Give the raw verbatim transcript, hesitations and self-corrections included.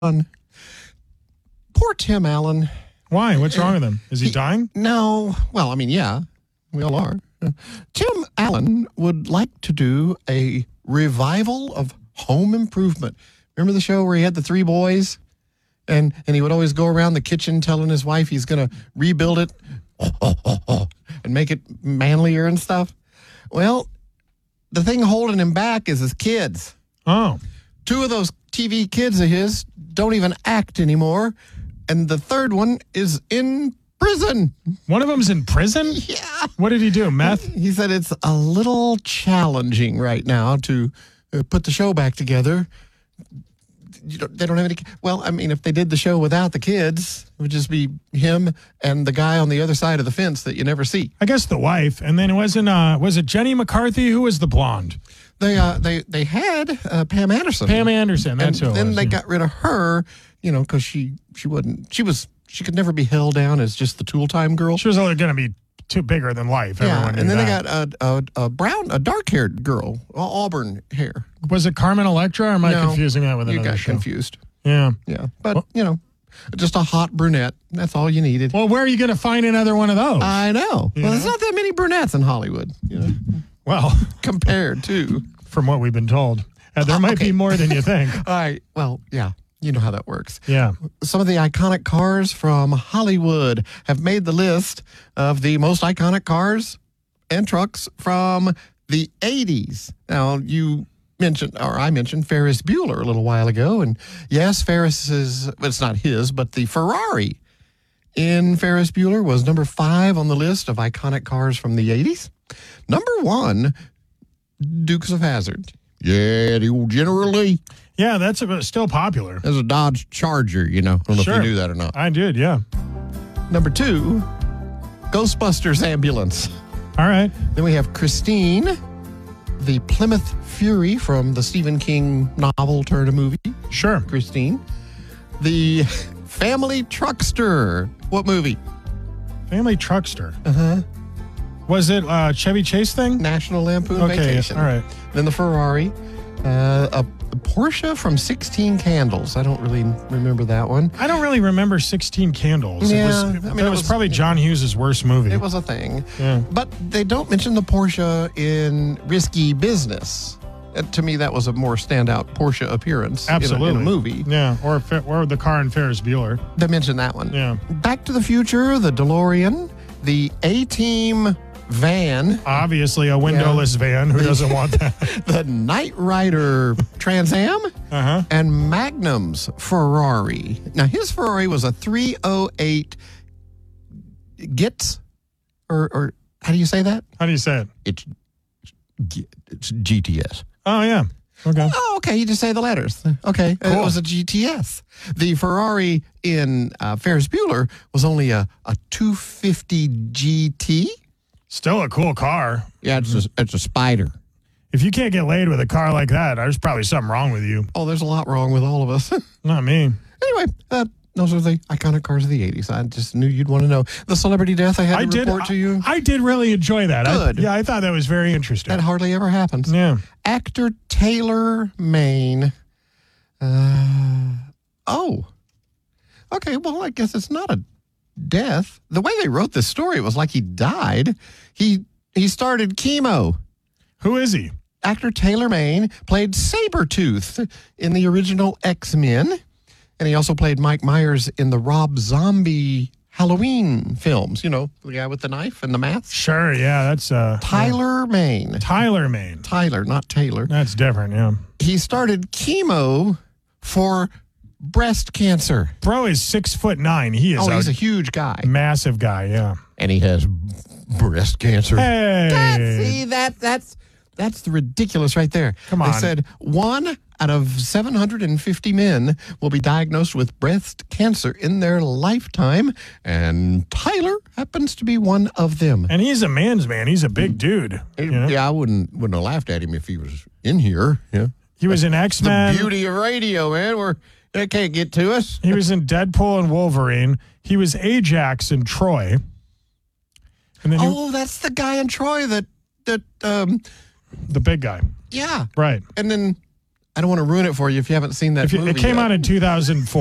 Poor Tim Allen. Why? What's wrong with him? Is he, he dying? No. Well, I mean, yeah, we all are. Uh, Tim Allen would like to do a revival of Home Improvement. Remember the show where he had the three boys? And and he would always go around the kitchen telling his wife he's going to rebuild it oh, oh, oh, oh, and make it manlier and stuff. Well, the thing holding him back is his kids. Oh. Two of those T V kids of his don't even act anymore. And the third one is in prison. One of them's in prison? Yeah. What did he do, meth? He said it's a little challenging right now to uh, put the show back together. You don't, they don't have any... Well, I mean, if they did the show without the kids, it would just be him and the guy on the other side of the fence that you never see. I guess the wife. And then it wasn't... Uh, was it Jenny McCarthy? Who was the blonde? They uh, they they had uh, Pam Anderson. Pam Anderson, that's and who it then was, they yeah. got rid of her, you know, because she, she wasn't... She was... She could never be held down as just the tool time girl. She was only going to be too bigger than life. Yeah, Everyone knew and then that. they got a, a, a brown, a dark-haired girl, auburn hair. Was it Carmen Electra, or am I No, confusing that with you another got show? confused. Yeah. Yeah, but, Well- you know, just a hot brunette. That's all you needed. Well, where are you going to find another one of those? I know. You Well, there's know? not that many brunettes in Hollywood, you know, well, compared to... from what we've been told. Uh, there might Okay. be more than you think. All right, well, yeah, you know how that works. Yeah. Some of the iconic cars from Hollywood have made the list of the most iconic cars and trucks from the eighties. Now, you mentioned, or I mentioned Ferris Bueller a little while ago, and yes, Ferris is, well, it's not his, but the Ferrari in Ferris Bueller was number five on the list of iconic cars from the eighties. Number one, Dukes of Hazzard. Yeah, the old General Lee. Yeah, that's a, still popular. There's a Dodge Charger, you know. I don't know Sure. if you knew that or not. I did, yeah. Number two, Ghostbusters ambulance. All right. Then we have Christine, the Plymouth Fury from the Stephen King novel turned a movie. Sure. Christine. The Family Truckster. What movie? Family Truckster. Uh-huh. Was it uh, Chevy Chase thing? National Lampoon Okay, Vacation. all right. Then the Ferrari. Uh, a, a Porsche from sixteen Candles. I don't really remember that one. I don't really remember sixteen Candles. Yeah, it was, I mean, that it was, was- probably John Hughes' worst movie. It was a thing. Yeah. But they don't mention the Porsche in Risky Business. Uh, to me, that was a more standout Porsche appearance in a- Absolutely. in a, movie. Yeah, or, Fe- or the car in Ferris Bueller. They mentioned that one. Yeah. Back to the Future, the DeLorean, the A-Team van, Obviously, a windowless van. Who doesn't want that? the Knight Rider Trans Am, Uh-huh. and Magnum's Ferrari. Now, his Ferrari was a three oh eight Gitz, or, or how do you say that? How do you say it? It's, it's G T S. Oh, yeah. Okay. Oh, okay. You just say the letters. Okay. It Cool. was a G T S. The Ferrari in uh, Ferris Bueller was only a, a two fifty G T. Still a cool car. Yeah, it's a, it's a Spider. If you can't get laid with a car like that, there's probably something wrong with you. Oh, there's a lot wrong with all of us. Not me. Anyway, uh, those are the iconic cars of the eighties. I just knew you'd want to know. The celebrity death I had I to did. report to you. I, I did really enjoy that. I- Good. yeah, I thought that was very interesting. That hardly ever happens. Yeah. Actor Taylor Maine. Uh, oh. Okay, well, I guess it's not a death. The way they wrote this story, it was like he died. He he started chemo. Who is he? Actor Taylor Maine played Sabretooth in the original X-Men, and he also played Mike Myers in the Rob Zombie Halloween films. You know, the guy with the knife and the mask. Sure. Yeah, that's uh, Tyler Maine. yeah. Tyler Maine. Tyler, not Taylor. That's different. Yeah. He started chemo for breast cancer. Bro is six foot nine. He is Oh, a he's a huge guy. massive guy. Yeah. And he has breast cancer. Hey. That, see, that, that's, that's ridiculous right there. Come They on. said one out of seven hundred fifty men will be diagnosed with breast cancer in their lifetime, and Tyler happens to be one of them. And he's a man's man. He's a big dude. you know? Yeah, I wouldn't wouldn't have laughed at him if he was in here. Yeah, He was in X Men. the beauty of radio, man. We're they can't get to us. He was in Deadpool and Wolverine. He was Ajax in Troy. And then he, Oh, that's the guy in Troy that that um the big guy. yeah. Right. And then I don't want to ruin it for you if you haven't seen that If you, movie it came yet. out in two thousand four.